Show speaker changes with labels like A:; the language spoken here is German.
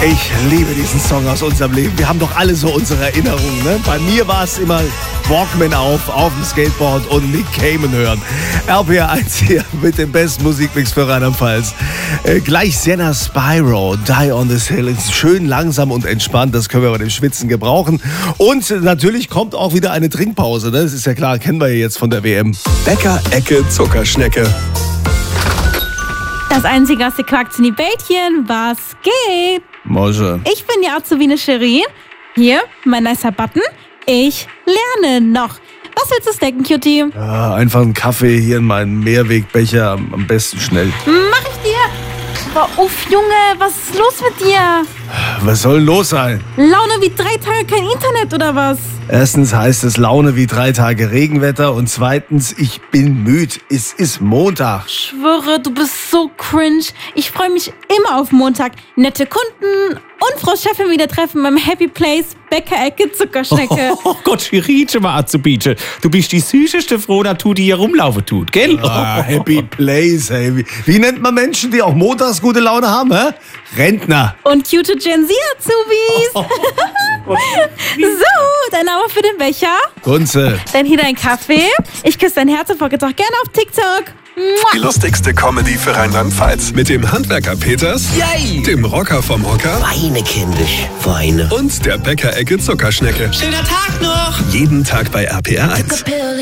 A: Ich liebe diesen Song aus unserem Leben. Wir haben doch alle so unsere Erinnerungen. Ne? Bei mir war es immer Walkman auf dem Skateboard und Nick Cayman hören. RPR1 hier mit dem besten Musikmix für Rheinland-Pfalz. Gleich Senna Spyro, Die on this Hill. Ist schön langsam und entspannt. Das können wir bei dem Schwitzen gebrauchen. Und natürlich kommt auch wieder eine Trinkpause. Ne? Das ist ja klar, kennen wir ja jetzt von der WM.
B: Bäcker-Ecke Zuckerschnecke.
C: Das einzige aus der Quarkzini-Bällchen, was geht?
A: Mosche.
C: Ich bin die Azubine Shirin. Hier, mein nicer Button. Ich lerne noch. Was willst du snacken, Cutie?
A: Ja, einfach einen Kaffee hier in meinen Mehrwegbecher, am besten schnell.
C: Mach ich dir. Aber uff, Junge, was ist los mit dir?
A: Was soll los sein?
C: Laune wie 3 Tage kein Internet oder was?
A: Erstens heißt es Laune wie 3 Tage Regenwetter und zweitens, ich bin müde. Es ist Montag.
C: Schwöre, du bist so cringe. Ich freue mich immer auf Montag. Nette Kunden und Frau Chefin wieder treffen beim Happy Place Bäcker-Ecke Zuckerschnecke.
D: Oh Gott, Shirinche mal Azubine. Du bist die süßeste Frohnatur, die hier rumlaufen tut, gell?
A: Happy Place, hey. Wie nennt man Menschen, die auch montags gute Laune haben, hä? Rentner.
C: Und cute Gen Z-Azubis. So, dein Name für den Becher.
A: Kunze.
C: Dann hier dein Kaffee. Ich küsse dein Herz und folge doch gerne auf TikTok.
B: Die lustigste Comedy für Rheinland-Pfalz. Mit dem Handwerker Peters,
E: Yay!
B: dem Rocker vom Hocker
E: Weine, kindisch, weine.
B: und der Bäcker-Ecke Zuckerschnecke.
E: Schöner Tag noch!
B: Jeden Tag bei RPR1.